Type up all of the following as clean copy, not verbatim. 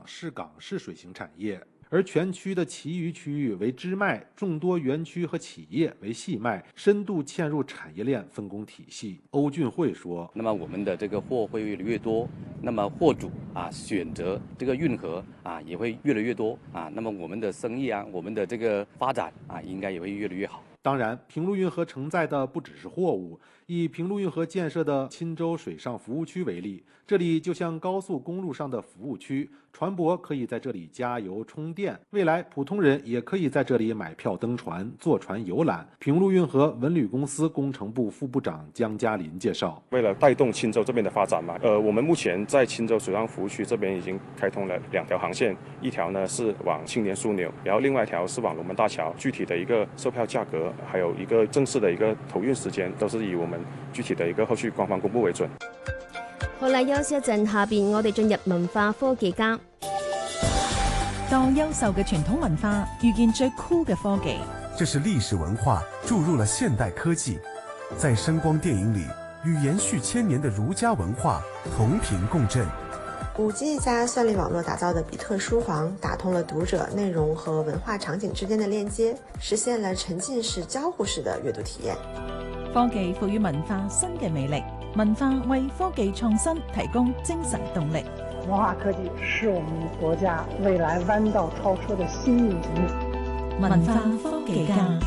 试港试水型产业。而全区的其余区域为支脉，众多园区和企业为细脉，深度嵌入产业链分工体系。欧俊慧说：“ 那么我们的这个货会越来越多，那么货主选择这个运河也会越来越多那么我们的生意我们的这个发展应该也会越来越好。” 当然，平陆运河承载的不只是货物。以平陆运河建设的钦州水上服务区为例，这里就像高速公路上的服务区，船舶可以在这里加油充电，未来普通人也可以在这里买票登船、坐船游览。平陆运河文旅公司工程部副部长江嘉林介绍， 为了带动钦州这边的发展嘛，我们目前在钦州水上服务区这边已经开通了2条航线，一条呢是往青年枢纽，然后另外一条是往龙门大桥。具体的一个售票價格，還有一個正式的一個投運時間，都是以我們具體的一個後續官方公布為準。 好啦，休息一陣，下邊我哋進入文化科技家。 當優秀嘅傳統文化遇見最酷嘅科技， 這是歷史文化注入了現代科技，在聲光電影裡與延續千年的儒家文化同頻共振。 5G 加算力網絡打造的比特書房，打通了讀者內容和文化場景之間的鏈接，實現了沉浸式交互式的閱讀體驗。 科技賦予文化新嘅魅力，文化為科技創新提供精神動力。 文化科技是我們國家未來彎道超車的新引擎。 文化科技家。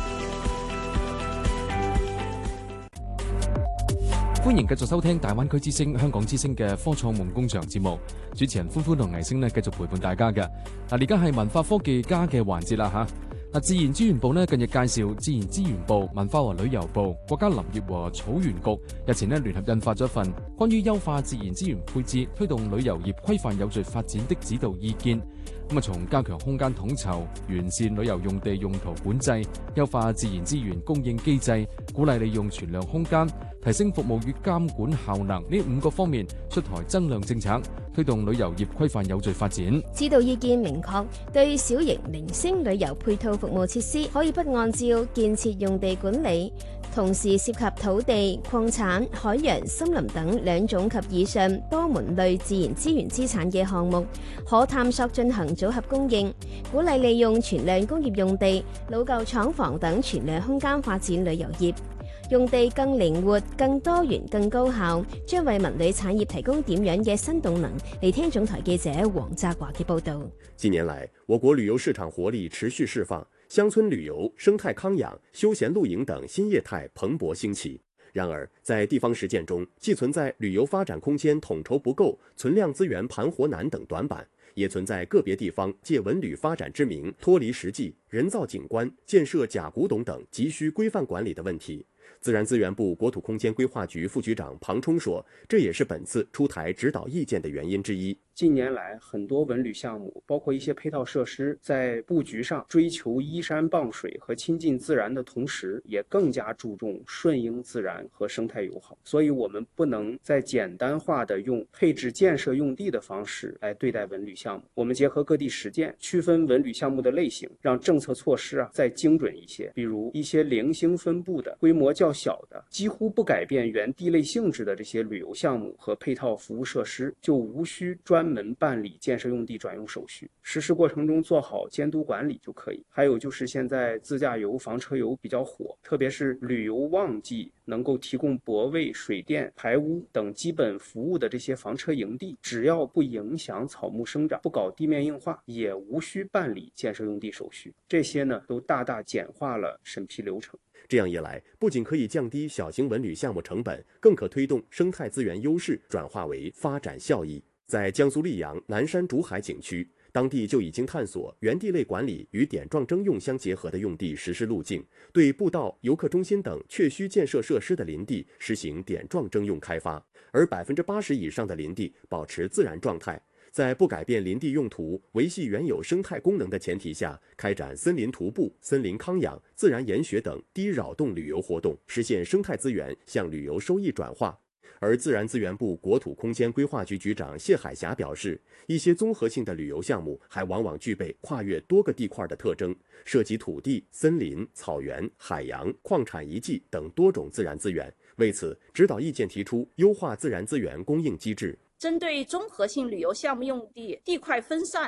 歡迎繼續收聽大灣區之聲、香港之聲嘅科創夢工場節目，主持人歡歡同藝星繼續陪伴大家嘅。而家係文化科技家嘅環節啦嚇。自然資源部近日介紹自然資源部、文化和旅遊部、國家林業和草原局日前聯合印發咗一份關於優化自然資源配置、推動旅遊業規範有序發展的指導意見。從加強空間統籌、完善旅遊用地用途管制、優化自然資源供應機制、鼓勵利用存量空間、提升服務與監管效能呢5個方面出台增量政策，推動旅遊業規範有序發展。 指導意見明確，對小型零星旅遊配套服務設施可以不按照建設用地管理，同時涉及土地、礦產、海洋、森林等2種及以上多門類自然資源資產嘅項目，可探索進行組合供應，鼓勵利用存量工業用地、老舊廠房等存量空間發展旅遊業。用地更靈活、更多元、更高效，將為文旅產業提供點樣嘅新動能？嚟聽總台記者黃澤華嘅報導。 近年來，我國旅遊市場活力持續釋放，鄉村旅遊、生態康養、休閒露營等新業態蓬勃興起。然而，在地方實踐中，既存在旅遊發展空間統籌不夠、存量資源盤活難等短板，也存在個別地方借文旅發展之名脫離實際、人造景觀、建設假古董等急需規範管理的問題。自然資源部國土空間規劃局副局長龐衝說，這也是本次出台指導意見的原因之一。 近年來，很多文旅項目，包括一些配套設施，在佈局上追求依山傍水和親近自然的同時，也更加注重順應自然和生態友好。所以，我們不能再簡單化的用配置建設用地的方式來對待文旅項目。我們結合各地實踐，區分文旅項目的類型，讓政策措施再精準一些。比如一些零星分佈的、規模較小的、幾乎不改變原地類性質的這些旅遊項目和配套服務設施，就無需專門辦理建設用地轉用手續，實施過程中做好監督管理就可以。還有就是現在自駕遊、房車遊比較火，特別是旅遊旺季能夠提供泊位、水電、排污等基本服務的這些房車營地，只要不影響草木生長、不搞地面硬化，也無需辦理建設用地手續。這些呢，都大大簡化了審批流程。 這樣一來，不僅可以降低小型文旅項目成本，更可推動生態資源優勢轉化為發展效益。在江蘇溧陽南山竹海景區，當地就已經探索原地類管理與點狀徵用相結合的用地實施路徑，對步道、遊客中心等確需建設設施的林地實行點狀徵用開發，而80%以上的林地保持自然狀態。在不改變林地用途、維繫原有生態功能的前提下，開展森林徒步、森林康養、自然研學等低擾動旅遊活動，實現生態資源向旅遊收益轉化。而自然資源部國土空間規劃局局長謝海霞表示，一些綜合性的旅遊項目還往往具備跨越多個地塊的特徵，涉及土地、森林、草原、海洋、礦產遺跡等多種自然資源。為此，指導意見提出優化自然資源供應機制。 針對綜合性旅遊項目用地地塊分散